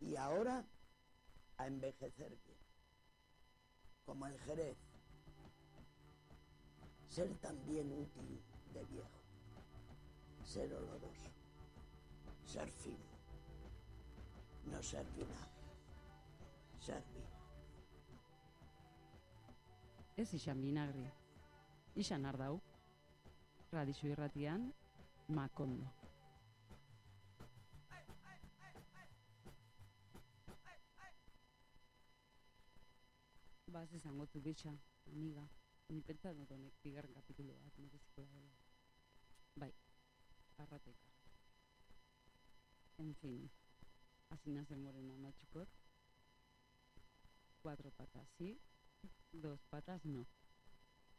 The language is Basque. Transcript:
y ahora a envejecer bien, como el Jerez. Ser también útil de viejo, ser oloroso, ser fino, no ser vinagre, ser vino. Ez izan vinagre, izan ardau. Radixo irratian, Makondo. Baz izango tu bitxa, amiga. Ni pentsat dut honek bigarren kapitulo bat mereziko dela. Bai, arratek. En fin, así nace Morena Machukot. 4 patas sí, 2 patas no.